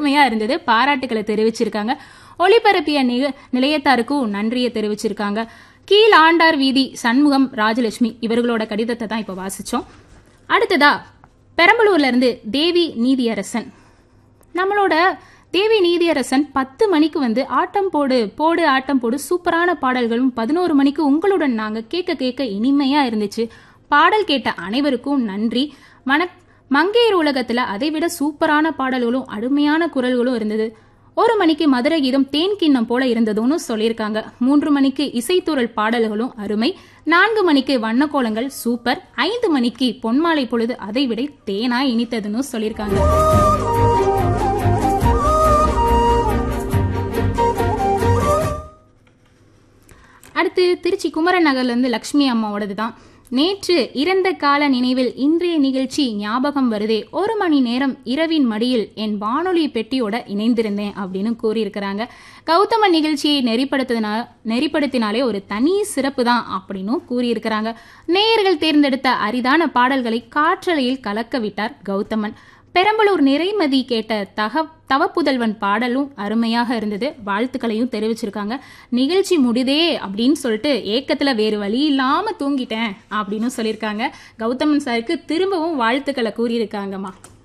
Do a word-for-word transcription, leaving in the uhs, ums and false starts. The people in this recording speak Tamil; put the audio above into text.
அருமையா இருந்தது, பாராட்டுக்களை தெரிவிச்சிருக்காங்க. ஒளிபரப்பிய நிலையத்தாருக்கும் நன்றியை தெரிவிச்சிருக்காங்க. கீழ் ஆண்டார் வீதி சண்முகம் ராஜலட்சுமி இவர்களோட கடிதத்தை தான் இப்ப வாசிச்சோம். அடுத்ததா பெரம்பலூர்ல இருந்து தேவி நீதியரசன். நம்மளோட தேவி நீதியரசன் பத்து மணிக்கு வந்து ஆட்டம் போடு போடு ஆட்டம் போடு சூப்பரான பாடல்களும், பதினோரு மணிக்கு உங்களுடன் நாங்க கேட்க கேட்க இனிமையா இருந்துச்சு. பாடல் கேட்ட அனைவருக்கும் நன்றி. மன மங்கையர் உலகத்துல அதை விட சூப்பரான பாடல்களும் அருமையான குரல்களும் இருந்தது. ஒரு மணிக்கு மதுரை கீதம் தேன் கிண்ணம் போல இருந்ததுன்னு சொல்லியிருக்காங்க. மூன்று மணிக்கு இசைத்தூரல் பாடல்களும் அருமை. நான்கு மணிக்கு வண்ணக்கோலங்கள் சூப்பர். ஐந்து மணிக்கு பொன்மாலை பொழுது அதை விட தேனா இனித்ததுன்னு சொல்லியிருக்காங்க. அடுத்து திருச்சி குமரன் நகர்ல இருந்து லட்சுமி அம்மாவோடது தான். நேற்று இறந்த கால நினைவில் இன்றைய நிகழ்ச்சி ஞாபகம் வருதே, ஒரு மணி நேரம் இரவின் மடியில் என் வானொலி பெட்டியோட இணைந்திருந்தேன் அப்படின்னு கூறியிருக்கிறாங்க. கௌதம நிகழ்ச்சியை நெறிப்படுத்தினா நெறிப்படுத்தினாலே ஒரு தனி சிறப்பு தான் அப்படின்னு கூறியிருக்கிறாங்க. நேயர்கள் தேர்ந்தெடுத்த அரிதான பாடல்களை காற்றலையில் கலக்க விட்டார் கௌதமன். பெரம்பலூர் நிறைமதி கேட்ட தக தவப்புதல்வன் பாடலும் அருமையாக இருந்தது, வாழ்த்துக்களையும் தெரிவிச்சிருக்காங்க. நிகழ்ச்சி முடிதே அப்படின்னு சொல்லிட்டு ஏக்கத்துல வேறு வழி இல்லாம தூங்கிட்டேன் அப்படின்னு சொல்லியிருக்காங்க. கௌதமன் சாருக்கு திரும்பவும் வாழ்த்துக்களை கூறியிருக்காங்கம்மா.